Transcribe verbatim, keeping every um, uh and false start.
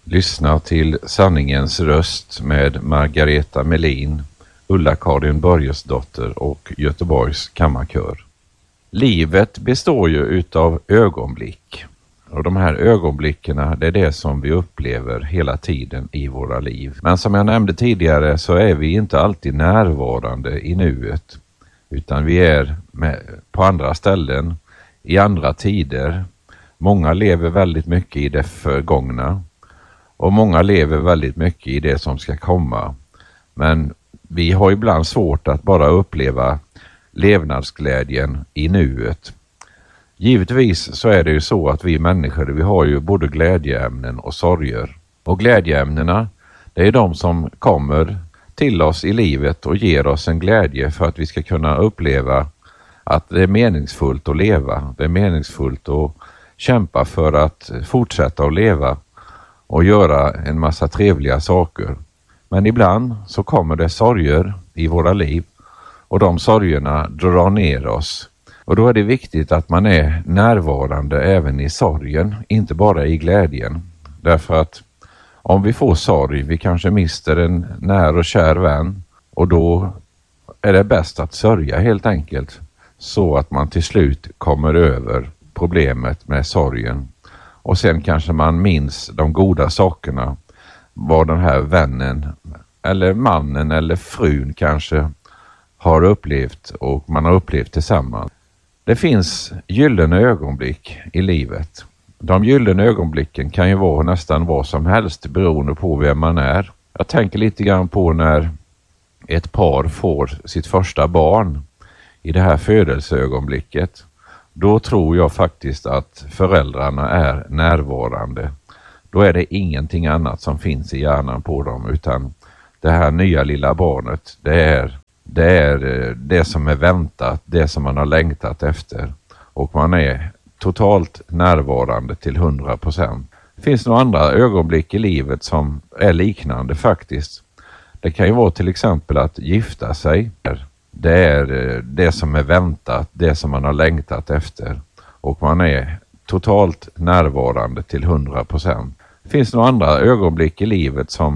Lyssna till Sanningens röst med Margareta Melin, Ulla-Karin Börjesdotter och Göteborgs kammarkör. Livet består ju utav ögonblick. Och de här ögonblickarna, det är det som vi upplever hela tiden i våra liv. Men som jag nämnde tidigare så är vi inte alltid närvarande i nuet. Utan vi är med, på andra ställen, i andra tider. Många lever väldigt mycket i det förgångna. Och många lever väldigt mycket i det som ska komma. Men vi har ibland svårt att bara uppleva levnadsglädjen i nuet. Givetvis så är det ju så att vi människor, vi har ju både glädjeämnen och sorger. Och glädjeämnena, det är de som kommer till oss i livet och ger oss en glädje för att vi ska kunna uppleva att det är meningsfullt att leva. Det är meningsfullt att kämpa för att fortsätta att leva och göra en massa trevliga saker. Men ibland så kommer det sorger i våra liv och de sorgerna drar ner oss. Och då är det viktigt att man är närvarande även i sorgen, inte bara i glädjen. Därför att om vi får sorg, vi kanske mister en när och kär vän, och då är det bäst att sörja helt enkelt, så att man till slut kommer över problemet med sorgen. Och sen kanske man minns de goda sakerna, vad den här vännen eller mannen eller frun kanske har upplevt och man har upplevt tillsammans. Det finns gyllene ögonblick i livet. De gyllene ögonblicken kan ju vara nästan vad som helst beroende på vem man är. Jag tänker lite grann på när ett par får sitt första barn i det här födelseögonblicket. Då tror jag faktiskt att föräldrarna är närvarande. Då är det ingenting annat som finns i hjärnan på dem, utan det här nya lilla barnet, det är det, är det som är väntat, det som man har längtat efter. Och man är totalt närvarande till hundra procent. Det finns några andra ögonblick i livet som är liknande faktiskt. Det kan ju vara till exempel att gifta sig. Det är det som är väntat, det som man har längtat efter. Och man är totalt närvarande till hundra procent. Det finns några andra ögonblick i livet som